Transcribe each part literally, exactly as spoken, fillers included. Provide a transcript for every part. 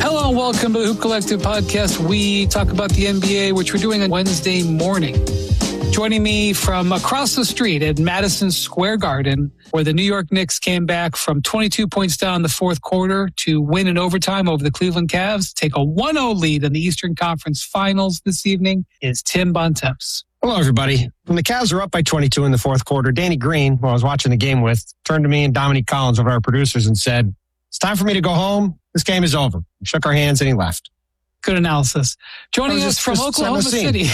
Hello and welcome to the Hoop Collective podcast. We talk about the N B A, which we're doing on Wednesday morning. Joining me from across the street at Madison Square Garden, where the New York Knicks came back from twenty-two points down in the fourth quarter to win in overtime over the Cleveland Cavs, take a one oh lead in the Eastern Conference Finals this evening, is Tim Bontemps. Hello, everybody. When the Cavs were up by twenty-two in the fourth quarter, Danny Green, who I was watching the game with, turned to me and Dominique Collins, one of our producers, and said, "It's time for me to go home. This game is over." He shook our hands and he left. Good analysis. Joining us just, from just Oklahoma City,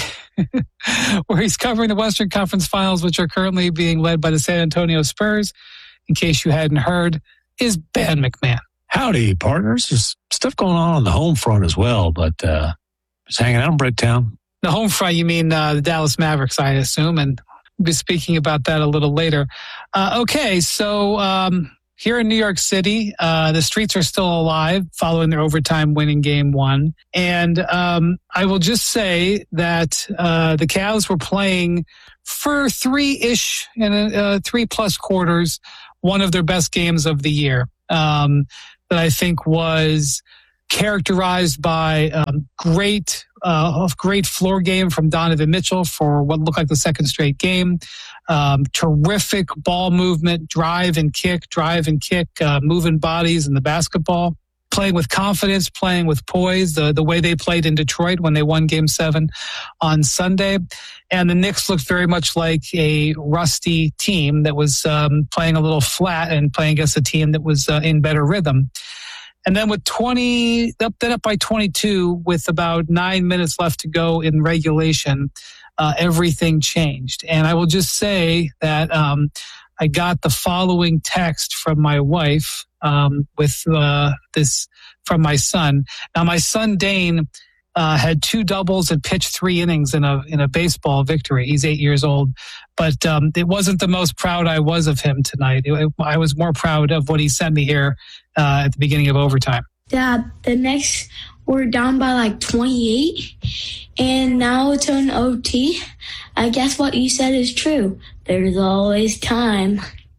where he's covering the Western Conference Finals, which are currently being led by the San Antonio Spurs, in case you hadn't heard, is Ben McMahon. Howdy, partners. There's stuff going on on the home front as well, but uh, just hanging out in Bricktown. The home front, you mean uh, the Dallas Mavericks, I assume, and we'll be speaking about that a little later. Uh, okay, so... Um, Here in New York City, uh, the streets are still alive following their overtime winning game one. And um, I will just say that uh, the Cavs were playing for three-ish and uh, three-plus quarters, one of their best games of the year um, that I think was characterized by um, great, uh, great floor game from Donovan Mitchell for what looked like the second straight game. Um, terrific ball movement, drive and kick, drive and kick, uh, moving bodies in the basketball, playing with confidence, playing with poise, the, the way they played in Detroit when they won game seven on Sunday. And the Knicks looked very much like a rusty team that was um, playing a little flat and playing against a team that was uh, in better rhythm. And then with twenty, up then up by twenty-two with about nine minutes left to go in regulation, uh, everything changed. And I will just say that um, I got the following text from my wife um, with uh, this from my son. Now, my son Dane uh, had two doubles and pitched three innings in a in a baseball victory. He's eight years old, but um, it wasn't the most proud I was of him tonight. It, it, I was more proud of what he sent me here uh, at the beginning of overtime. Yeah, the Knicks were down by like twenty-eight, and now it's an O T. I guess what you said is true. There's always time.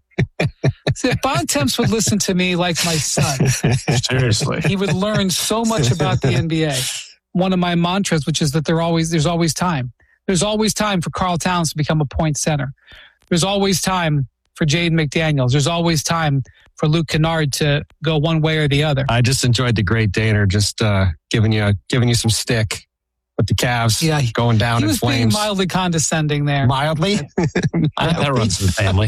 See, if Bontemps would listen to me like my son, seriously, he would learn so much about the N B A. One of my mantras, which is that there always there's always time. There's always time for Karl Towns to become a point center. There's always time for Jaden McDaniels. There's always time for Luke Kennard to go one way or the other. I just enjoyed the great Daner just uh, giving you giving you some stick with the Cavs yeah, going down in flames. He was being mildly condescending there. Mildly? I, that runs in the family.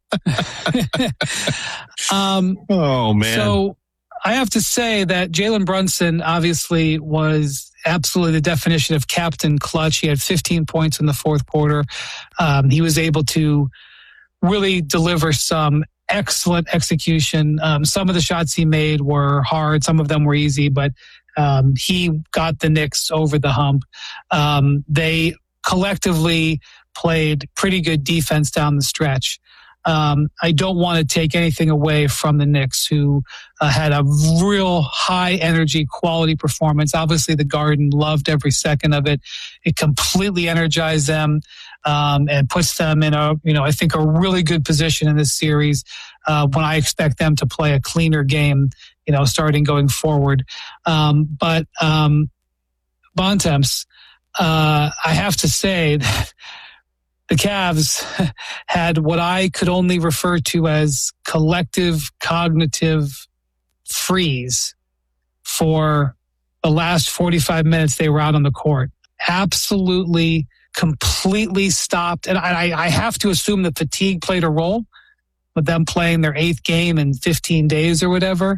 um, oh, man. So I have to say that Jalen Brunson obviously was absolutely the definition of captain clutch. He had fifteen points in the fourth quarter. Um, he was able to really deliver some excellent execution. Um, some of the shots he made were hard. Some of them were easy, but um, he got the Knicks over the hump. Um, they collectively played pretty good defense down the stretch. Um, I don't want to take anything away from the Knicks, who uh, had a real high energy quality performance. Obviously, the Garden loved every second of it. It completely energized them um, and puts them in a, you know, I think a really good position in this series uh, when I expect them to play a cleaner game, you know, starting going forward. Um, but um, Bontemps, uh, I have to say that the Cavs had what I could only refer to as collective cognitive freeze for the last forty-five minutes they were out on the court. Absolutely, completely stopped. And I, I have to assume that fatigue played a role with them playing their eighth game in fifteen days or whatever.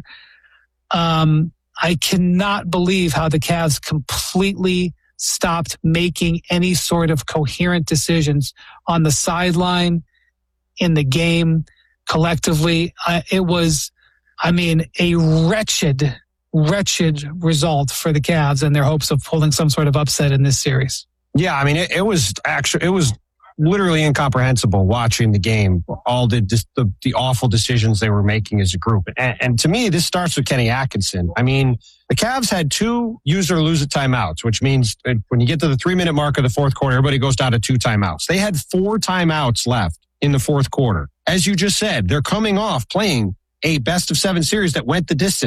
Um, I cannot believe how the Cavs completely stopped making any sort of coherent decisions on the sideline, in the game, collectively. Uh, it was, I mean, a wretched, wretched result for the Cavs and their hopes of pulling some sort of upset in this series. Yeah, I mean, it, it was actually, it was literally incomprehensible watching the game, all the just the, the awful decisions they were making as a group. And, and to me, this starts with Kenny Atkinson. I mean, the Cavs had two use or lose it timeouts, which means when you get to the three-minute mark of the fourth quarter, everybody goes down to two timeouts. They had four timeouts left in the fourth quarter. As you just said, they're coming off playing a best-of-seven series that went the distance.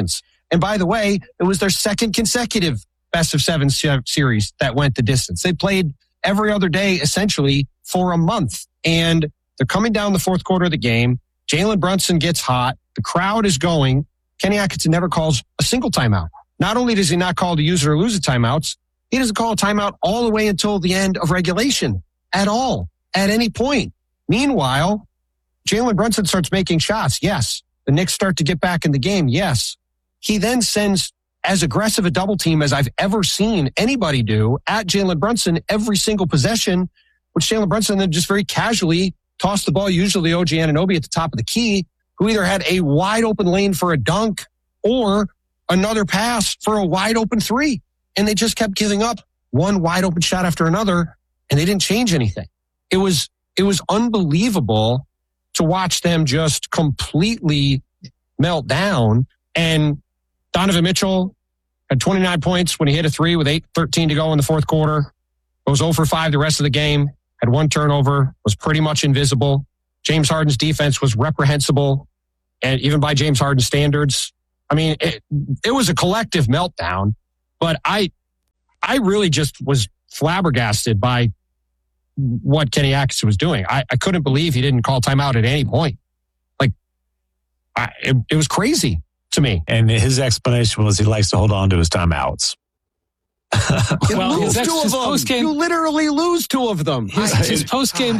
And by the way, it was their second consecutive best of seven series that went the distance. They played every other day, essentially, for a month. And they're coming down the fourth quarter of the game. Jalen Brunson gets hot. The crowd is going. Kenny Atkinson never calls a single timeout. Not only does he not call to use it or lose the timeouts, he doesn't call a timeout all the way until the end of regulation at all, at any point. Meanwhile, Jalen Brunson starts making shots. Yes. The Knicks start to get back in the game. Yes. He then sends as aggressive a double team as I've ever seen anybody do at Jalen Brunson every single possession, which Jalen Brunson then just very casually tossed the ball, usually O G Anunoby at the top of the key, who either had a wide open lane for a dunk or another pass for a wide open three. And they just kept giving up one wide open shot after another, and they didn't change anything. It was, it was unbelievable to watch them just completely melt down. And Donovan Mitchell had twenty-nine points when he hit a three with eight thirteen to go in the fourth quarter. Goes zero for five the rest of the game. Had one turnover, was pretty much invisible. James Harden's defense was reprehensible, and even by James Harden standards. I mean, it, it was a collective meltdown, but I, I really just was flabbergasted by what Kenny Atkinson was doing. I, I couldn't believe he didn't call timeout at any point. Like, I, it, it was crazy to me. And his explanation was he likes to hold on to his timeouts. You well, lose his, ex, two of his them. Post-game, you literally lose two of them. His, his post-game,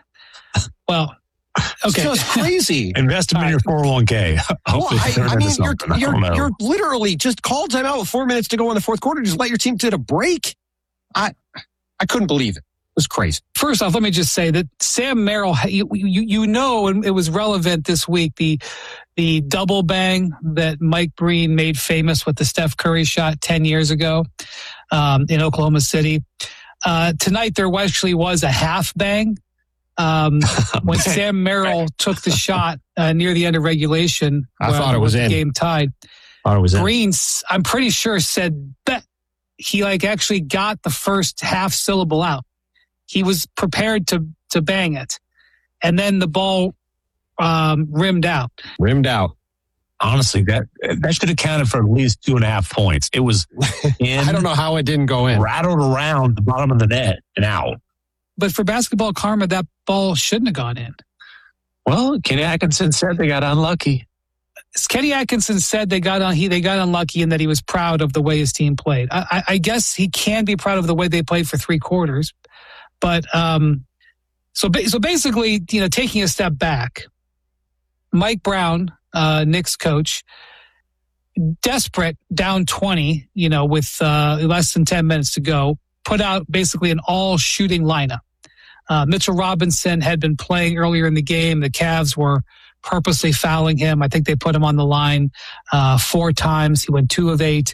well, okay. It's just crazy. Invest them in your four oh one k. Well, I, I mean, you're, you're, I you're literally just call timeout with four minutes to go in the fourth quarter. Just let your team get a break. I I couldn't believe it. It was crazy. First off, let me just say that Sam Merrill, you, you, you know, and it was relevant this week, the the double bang that Mike Breen made famous with the Steph Curry shot ten years ago um, in Oklahoma City. Uh, tonight, there actually was a half bang um, when Sam Merrill took the shot uh, near the end of regulation. I thought it was the in. game tied. Thought it was in. Breen, I'm pretty sure, said that he like actually got the first half syllable out. He was prepared to to bang it, and then the ball um, rimmed out. Rimmed out. Honestly, that that should have counted for at least two and a half points. It was in. I don't know how it didn't go in. Rattled around the bottom of the net and out. But for basketball karma, that ball shouldn't have gone in. Well, Kenny Atkinson said they got unlucky. Kenny Atkinson said they got on he they got unlucky and that he was proud of the way his team played. I, I, I guess he can be proud of the way they played for three quarters. But um, so so basically, you know, taking a step back, Mike Brown, uh, Knicks coach, desperate, down twenty, you know, with uh, less than ten minutes to go, put out basically an all-shooting lineup. Uh, Mitchell Robinson had been playing earlier in the game. The Cavs were purposely fouling him. I think they put him on the line uh, four times. He went two of eight.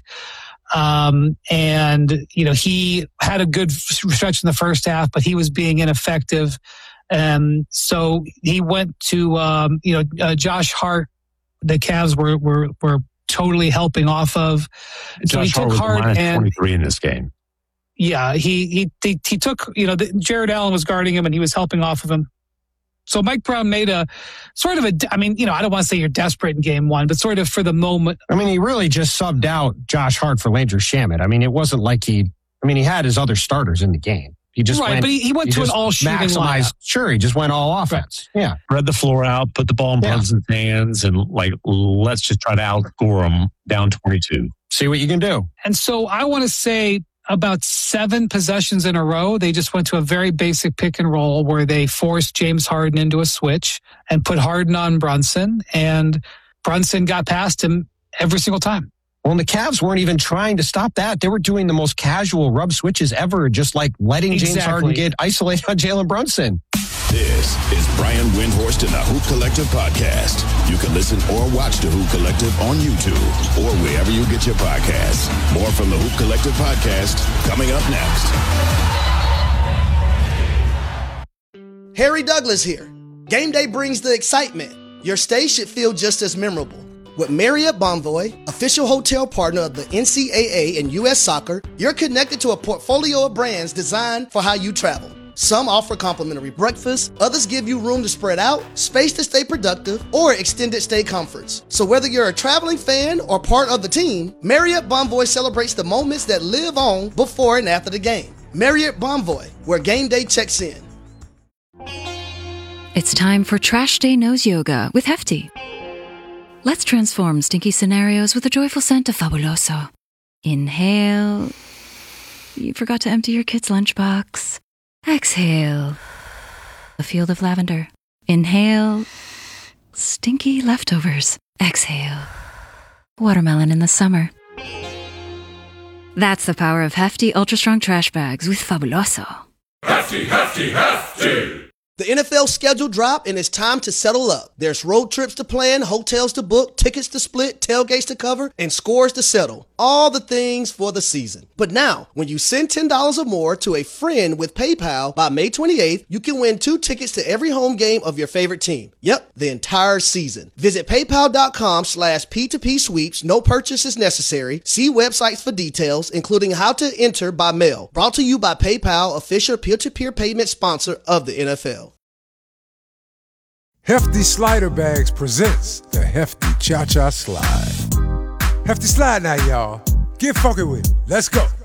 Um, and, you know, he had a good stretch in the first half, but he was being ineffective. And so he went to, um, you know, uh, Josh Hart, the Cavs were, were, were totally helping off of. So Josh he took Hart was Hart and twenty-three in this game. Yeah, he, he, he, he took, you know, the, Jared Allen was guarding him and he was helping off of him. So Mike Brown made a sort of a, I mean, you know, I don't want to say you're desperate in game one, but sort of for the moment. I mean, he really just subbed out Josh Hart for Landry Shamet. I mean, it wasn't like he, I mean, he had his other starters in the game. He just right, went, but he, he went he to an all-shooting lineup. Sure, he just went all offense. Right. Yeah. Spread the floor out, put the ball in yeah. Brunson's hands, and like, let's just try to outscore them down twenty-two. See what you can do. And so I want to say, about seven possessions in a row, they just went to a very basic pick and roll where they forced James Harden into a switch and put Harden on Brunson, and Brunson got past him every single time. Well, and the Cavs weren't even trying to stop that. They were doing the most casual rub switches ever, just like letting exactly. James Harden get isolated on Jalen Brunson. This is Brian Windhorst and the Hoop Collective podcast. You can listen or watch the Hoop Collective on YouTube or wherever you get your podcasts. More from the Hoop Collective podcast coming up next. Harry Douglas here. Game day brings the excitement. Your stay should feel just as memorable. With Marriott Bonvoy, official hotel partner of the N C double A and U S Soccer, you're connected to a portfolio of brands designed for how you travel. Some offer complimentary breakfast, others give you room to spread out, space to stay productive, or extended stay comforts. So whether you're a traveling fan or part of the team, Marriott Bonvoy celebrates the moments that live on before and after the game. Marriott Bonvoy, where game day checks in. It's time for Trash Day Nose Yoga with Hefty. Let's transform stinky scenarios with the joyful scent of Fabuloso. Inhale. You forgot to empty your kid's lunchbox. Exhale. A field of lavender. Inhale. Stinky leftovers. Exhale. Watermelon in the summer. That's the power of Hefty Ultra Strong Trash Bags with Fabuloso. Hefty, hefty, hefty! The N F L schedule dropped and it's time to settle up. There's road trips to plan, hotels to book, tickets to split, tailgates to cover, and scores to settle. All the things for the season. But now, when you send ten dollars or more to a friend with PayPal by May twenty-eighth, you can win two tickets to every home game of your favorite team. Yep, the entire season. Visit paypal.com slash P2P sweeps. No purchase is necessary. See websites for details, including how to enter by mail. Brought to you by PayPal, official peer-to-peer payment sponsor of the N F L. Hefty Slider Bags presents the Hefty Cha-Cha Slide. Hefty Slide now, y'all. Get funky with it. Let's go.